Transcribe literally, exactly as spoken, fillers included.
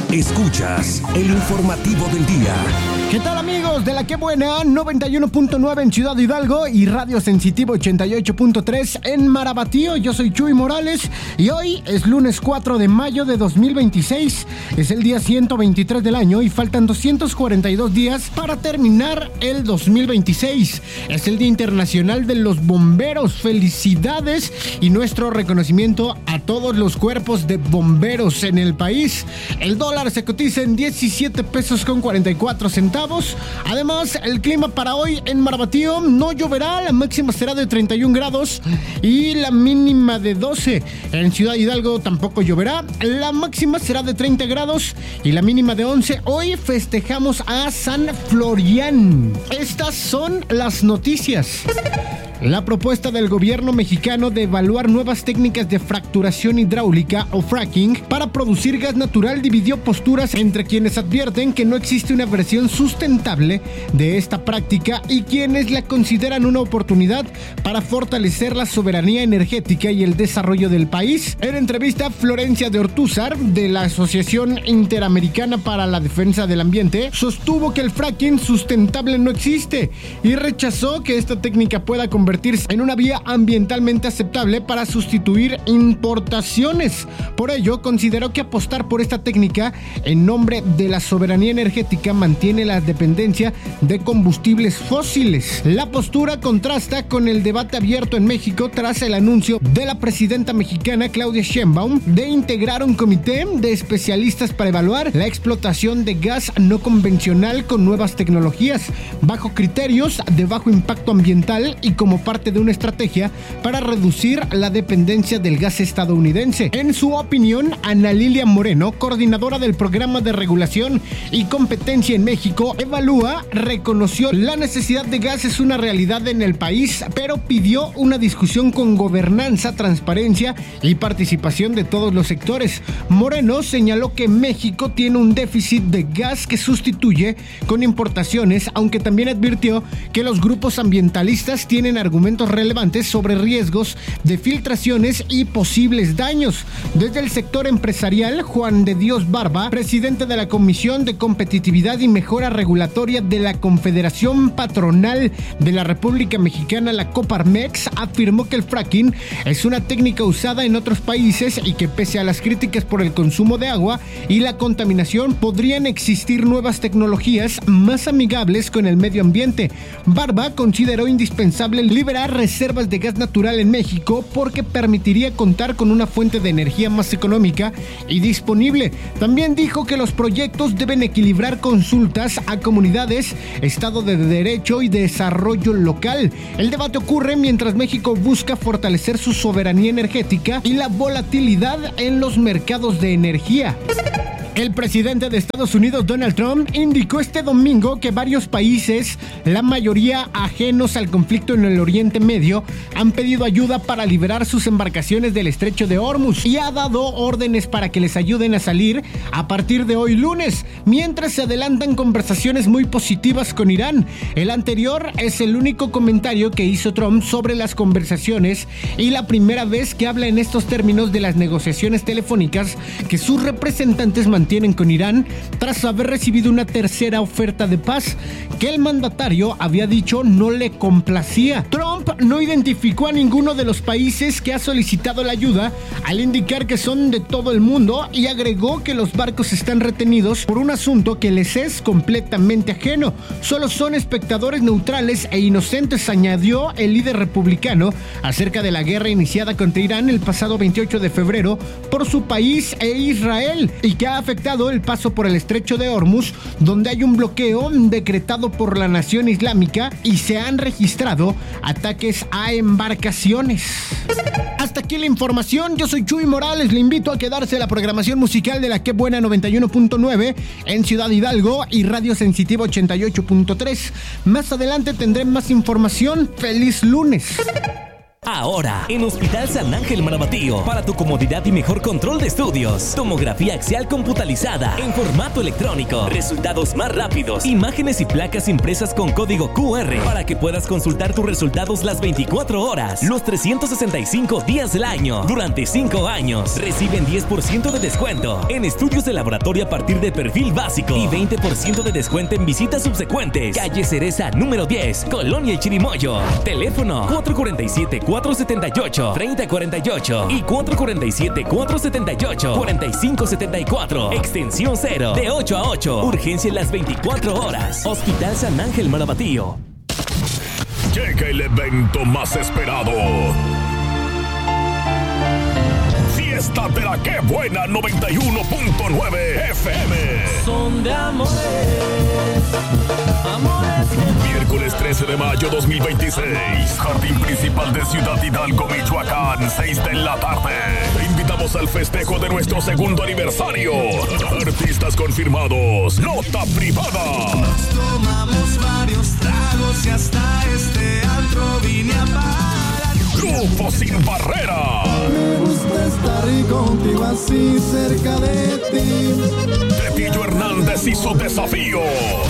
Escuchas el informativo del día. ¿Qué tal, amigos de la Qué Buena? noventa y uno punto nueve en Ciudad Hidalgo y Radio Sensitivo ochenta y ocho punto tres en Marabatío. Yo soy Chuy Morales y hoy es lunes cuatro de mayo de dos mil veintiséis. Es el día ciento veintitrés del año y faltan doscientos cuarenta y dos días para terminar el dos mil veintiséis. Es el Día Internacional de los Bomberos. Felicidades y nuestro reconocimiento a todos los cuerpos de bomberos en el país. El dólar se cotiza en diecisiete pesos con cuarenta y cuatro centavos. Además, el clima para hoy en Marabatío: no lloverá, la máxima será de treinta y un grados y la mínima de doce. En Ciudad Hidalgo tampoco lloverá, la máxima será de treinta grados y la mínima de once. Hoy festejamos a San Florián. Estas son las noticias. La propuesta del gobierno mexicano de evaluar nuevas técnicas de fracturación hidráulica o fracking para producir gas natural dividió posturas entre quienes advierten que no existe una versión sustentable de esta práctica y quienes la consideran una oportunidad para fortalecer la soberanía energética y el desarrollo del país. En entrevista, Florencia de Ortúzar, de la Asociación Interamericana para la Defensa del Ambiente, sostuvo que el fracking sustentable no existe y rechazó que esta técnica pueda convertirse convertirse en una vía ambientalmente aceptable para sustituir importaciones. Por ello, consideró que apostar por esta técnica en nombre de la soberanía energética mantiene la dependencia de combustibles fósiles. La postura contrasta con el debate abierto en México tras el anuncio de la presidenta mexicana Claudia Sheinbaum de integrar un comité de especialistas para evaluar la explotación de gas no convencional con nuevas tecnologías, bajo criterios de bajo impacto ambiental y como parte de una estrategia para reducir la dependencia del gas estadounidense. En su opinión, Ana Lilia Moreno, coordinadora del Programa de Regulación y Competencia en México, Evalúa, reconoció la necesidad de gas es una realidad en el país, pero pidió una discusión con gobernanza, transparencia y participación de todos los sectores. Moreno señaló que México tiene un déficit de gas que sustituye con importaciones, aunque también advirtió que los grupos ambientalistas tienen argumentos relevantes sobre riesgos de filtraciones y posibles daños. Desde el sector empresarial, Juan de Dios Barba, presidente de la Comisión de Competitividad y Mejora Regulatoria de la Confederación Patronal de la República Mexicana, la Coparmex, afirmó que el fracking es una técnica usada en otros países y que pese a las críticas por el consumo de agua y la contaminación, podrían existir nuevas tecnologías más amigables con el medio ambiente. Barba consideró indispensable liberar reservas de gas natural en México porque permitiría contar con una fuente de energía más económica y disponible. También dijo que los proyectos deben equilibrar consultas a comunidades, Estado de Derecho y desarrollo local. El debate ocurre mientras México busca fortalecer su soberanía energética y la volatilidad en los mercados de energía. El presidente de Estados Unidos, Donald Trump, indicó este domingo que varios países, la mayoría ajenos al conflicto en el Oriente Medio, han pedido ayuda para liberar sus embarcaciones del estrecho de Hormuz y ha dado órdenes para que les ayuden a salir a partir de hoy lunes, mientras se adelantan conversaciones muy positivas con Irán. El anterior es el único comentario que hizo Trump sobre las conversaciones y la primera vez que habla en estos términos de las negociaciones telefónicas que sus representantes mantienen tienen con Irán tras haber recibido una tercera oferta de paz que el mandatario había dicho no le complacía. Trump no identificó a ninguno de los países que ha solicitado la ayuda al indicar que son de todo el mundo y agregó que los barcos están retenidos por un asunto que les es completamente ajeno. Solo son espectadores neutrales e inocentes, añadió el líder republicano acerca de la guerra iniciada contra Irán el pasado veintiocho de febrero por su país e Israel y que ha afectado el paso por el estrecho de Hormuz, donde hay un bloqueo decretado por la Nación Islámica y se han registrado ataques a embarcaciones. Hasta aquí la información. Yo soy Chuy Morales. Le invito a quedarse a la programación musical de la Qué Buena noventa y uno punto nueve en Ciudad Hidalgo y Radio Sensitivo ochenta y ocho punto tres. Más adelante tendré más información. ¡Feliz lunes! Ahora, en Hospital San Ángel Marabatío, para tu comodidad y mejor control de estudios. Tomografía axial computalizada en formato electrónico. Resultados más rápidos. Imágenes y placas impresas con código Q R para que puedas consultar tus resultados las veinticuatro horas, los trescientos sesenta y cinco días del año. Durante cinco años, reciben diez por ciento de descuento en estudios de laboratorio a partir de perfil básico y veinte por ciento de descuento en visitas subsecuentes. Calle Cereza número diez, Colonia El Chirimoyo. Teléfono cuatro cuatro siete, cuatro siete ocho, tres cero cuatro ocho y cuatro cuatro siete, cuatro siete ocho, cuatro cinco siete cuatro. Extensión cero, de ocho a ocho. Urgencia en las veinticuatro horas. Hospital San Ángel Marabatío. Llega el evento más esperado. Fiesta de la Que Buena noventa y uno punto nueve F M. Son de amores, amores que... Miércoles trece de mayo dos mil veintiséis. Jardín Principal de Ciudad Hidalgo, Michoacán, seis de la tarde. Te invitamos al festejo de nuestro segundo aniversario. Artistas confirmados. Nota privada. Nos tomamos varios tragos y hasta este antro vine a parar. Grupo Sin Barrera. Me gusta estar contigo así cerca de ti. Pepillo Hernández y su desafío.